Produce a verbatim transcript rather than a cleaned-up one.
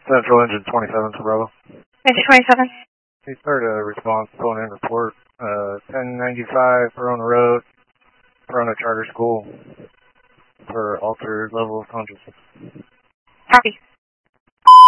Central Engine twenty-seven to Bravo. Engine twenty-seven. He started a response, phone in report, uh, ten ninety-five Verona Road, Verona Charter School, for altered level of consciousness. Copy.